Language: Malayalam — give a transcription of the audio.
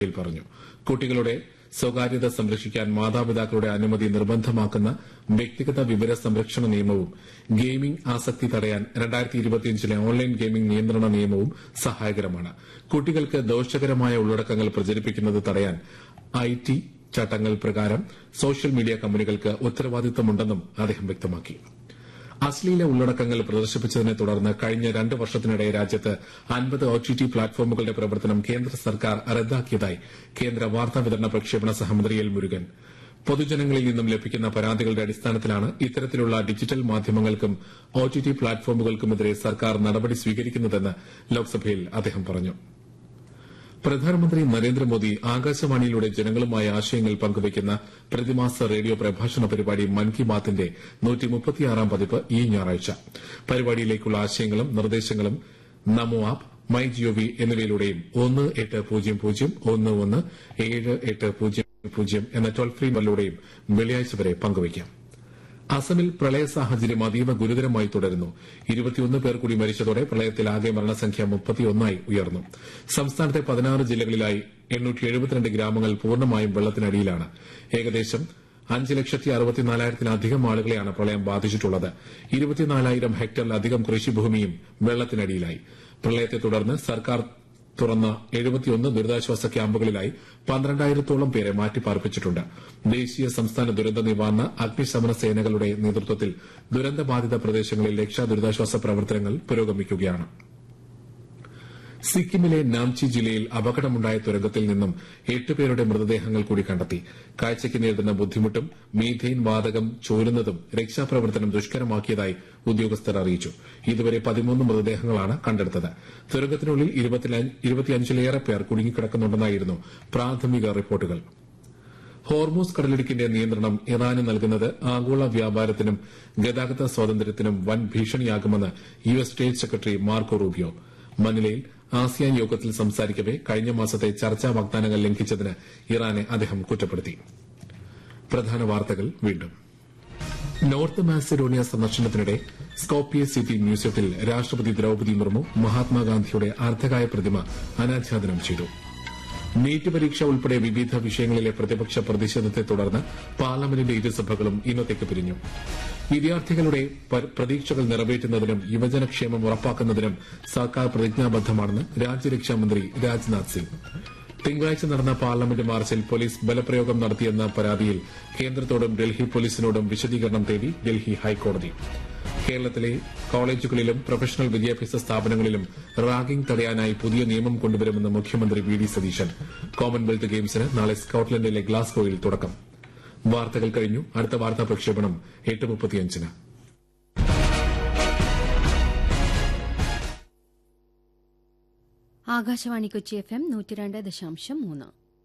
പറഞ്ഞു. കുട്ടികളുടെ സ്വകാര്യത സംരക്ഷിക്കാൻ മാതാപിതാക്കളുടെ അനുമതി നിർബന്ധമാക്കുന്ന വ്യക്തിഗത വിവര സംരക്ഷണ നിയമവും ഗെയിമിംഗ് ആസക്തി തടയാൻ 2025 ഓൺലൈൻ ഗെയിമിംഗ് നിയന്ത്രണ നിയമവും സഹായകരമാണ്. കുട്ടികൾക്ക് ദോഷകരമായ ഉള്ളടക്കങ്ങൾ പ്രചരിപ്പിക്കുന്നത് തടയാൻ ഐടി ചട്ടങ്ങൾ പ്രകാരം സോഷ്യൽ മീഡിയ കമ്പനികൾക്ക് ഉത്തരവാദിത്തമുണ്ടെന്നും അദ്ദേഹം വ്യക്തമാക്കി. അശ്ലീല ഉള്ളടക്കങ്ങൾ പ്രദർശിപ്പിച്ചതിനെ തുടർന്ന് കഴിഞ്ഞ 2 വർഷത്തിനിടെ രാജ്യത്ത് 50 OTT പ്ലാറ്റ്ഫോമുകളുടെ പ്രവർത്തനം കേന്ദ്ര സർക്കാർ റദ്ദാക്കിയതായി കേന്ദ്ര വാർത്താവിതരണ പ്രക്ഷേപണ സഹമന്ത്രി എൽ മുരുകൻ. പൊതുജനങ്ങളിൽ നിന്നും ലഭിക്കുന്ന പരാതികളുടെ അടിസ്ഥാനത്തിലാണ് ഇത്തരത്തിലുള്ള ഡിജിറ്റൽ മാധ്യമങ്ങൾക്കും OTT പ്ലാറ്റ്ഫോമുകൾക്കുമെതിരെ സർക്കാർ നടപടി സ്വീകരിക്കുന്നതെന്ന് ലോക്സഭയിൽ അദ്ദേഹം പറഞ്ഞു. പ്രധാനമന്ത്രി നരേന്ദ്രമോദി ആകാശവാണിയിലൂടെ ജനങ്ങളുമായി ആശയങ്ങൾ പങ്കുവയ്ക്കുന്ന പ്രതിമാസ റേഡിയോ പ്രഭാഷണ പരിപാടി മൻ കി ബാത്തിന്റെ 136ാം പതിപ്പ് ഈ ഞായറാഴ്ച. പരിപാടിയിലേക്കുള്ള ആശയങ്ങളും നിർദ്ദേശങ്ങളും നമോ ആപ്പ്, മൈ ജിഒവി എന്നിവയിലൂടെയും 1800117800 എന്ന ടോൾ ഫ്രീ നമ്പറിലൂടെയും വെള്ളിയാഴ്ച വരെ പങ്കുവയ്ക്കാം. അസമിൽ പ്രളയ സാഹചര്യം അതീവ ഗുരുതരമായി തുടരുന്നു. 21 പേർ കൂടി മരിച്ചതോടെ പ്രളയത്തിൽ ആകെ മരണസംഖ്യ 31 ഉയർന്നു. സംസ്ഥാനത്തെ 16 ജില്ലകളിലായി 872 ഗ്രാമങ്ങൾ പൂർണ്ണമായും വെള്ളത്തിനടിയിലാണ്. ഏകദേശം 5,64,000-ലധികം ആളുകളെയാണ് പ്രളയം ബാധിച്ചിട്ടുള്ളത്. 24,000 ഹെക്ടറിലധികം കൃഷിഭൂമിയും വെള്ളത്തിനടിയിലായി. പ്രളയത്തെ തുടർന്ന് സർക്കാർ തുറന്ന 71 ദുരിതാശ്വാസ ക്യാമ്പുകളിലായി 12,000-ഓളം പേരെ മാറ്റിപ്പാർപ്പിച്ചിട്ടുണ്ട്. ദേശീയ സംസ്ഥാന ദുരന്ത നിവാരണ അഗ്നിശമന സേനകളുടെ നേതൃത്വത്തിൽ ദുരന്തബാധിത പ്രദേശങ്ങളിൽ രക്ഷാദുരിതാശ്വാസ പ്രവർത്തനങ്ങൾ പുരോഗമിക്കുകയാണ്. സിക്കിമിലെ നാംചി ജില്ലയിൽ അപകടമുണ്ടായ തുരങ്കത്തിൽ നിന്നും 8 പേരുടെ മൃതദേഹങ്ങൾ കൂടി കണ്ടെത്തി. കാഴ്ചയ്ക്ക് നേരിടുന്ന ബുദ്ധിമുട്ടും മീഥെയ്ൻ വാതകം ചോരുന്നതും രക്ഷാപ്രവർത്തനം ദുഷ്കരമാക്കിയതായി ഉദ്യോഗസ്ഥർ അറിയിച്ചു. ഇതുവരെ 13 മൃതദേഹങ്ങളാണ് കണ്ടെടുത്തത്. തുരങ്കത്തിനുള്ളിൽ 25-ലേറെ പേർ കുടുങ്ങിക്കിടക്കുന്നുണ്ടെന്നായിരുന്നു പ്രാഥമിക റിപ്പോർട്ടുകൾ. ഹോർമൂസ് കടലിടുക്കിന്റെ നിയന്ത്രണം ഇറാന് നൽകുന്നത് ആഗോള വ്യാപാരത്തിനും ഗതാഗത സ്വാതന്ത്ര്യത്തിനും വൻ ഭീഷണിയാകുമെന്ന് US state secretary Marco Rubio മനിലയിൽ ASEAN യോഗത്തിൽ സംസാരിക്കവെ കഴിഞ്ഞ മാസത്തെ ചർച്ചാ വാഗ്ദാനങ്ങൾ ലംഘിച്ചതിന് ഇറാനെ അദ്ദേഹം കുറ്റപ്പെടുത്തി. പ്രധാന വാർത്തകൾ വീണ്ടും. നോർത്ത് മാസിഡോണിയ സന്ദർശനത്തിനിടെ സ്കോപ്പിയെ സിറ്റി മ്യൂസിയത്തിൽ രാഷ്ട്രപതി ദ്രൌപദി മുർമു മഹാത്മാഗാന്ധിയുടെ അർദ്ധകായ പ്രതിമ അനാച്ഛാദനം ചെയ്തു. നീറ്റ് പരീക്ഷ ഉൾപ്പെടെ വിവിധ വിഷയങ്ങളിലെ പ്രതിപക്ഷ പ്രതിഷേധത്തെ തുടർന്ന് പാർലമെന്റിന്റെ ഇരുസഭകളും ഇന്നത്തേക്ക് പിരിഞ്ഞു. വിദ്യാർത്ഥികളുടെ പ്രതീക്ഷകൾ നിറവേറ്റുന്നതിനും യുവജനക്ഷേമം ഉറപ്പാക്കുന്നതിനും സർക്കാർ പ്രതിജ്ഞാബദ്ധമാണെന്ന് രാജ്യരക്ഷാമന്ത്രി രാജ്നാഥ് സിംഗ്. തിങ്കളാഴ്ച നടന്ന പാർലമെന്റ് മാർച്ചിൽ പോലീസ് ബലപ്രയോഗം നടത്തിയെന്ന പരാതിയിൽ കേന്ദ്രത്തോടും ഡൽഹി പോലീസിനോടും വിശദീകരണം തേടി ഡൽഹി ഹൈക്കോടതി. കേരളത്തിലെ കോളേജുകളിലും പ്രൊഫഷണൽ വിദ്യാഭ്യാസ സ്ഥാപനങ്ങളിലും റാഗിംഗ് തടയാനായി പുതിയ നിയമം കൊണ്ടുവരുമെന്ന് മുഖ്യമന്ത്രി വി ഡി സതീശൻ. കോമൺവെൽത്ത് ഗെയിംസിന് നാളെ സ്കോട്ട്ലൻഡിലെ ഗ്ലാസ്ഗോയിൽ തുടക്കം. വാർത്തകൾ കഴിഞ്ഞു. അടുത്ത വാർത്താ പ്രക്ഷേപണം 8:35-ന്. ആകാശവാണി കൊച്ചി FM 102.3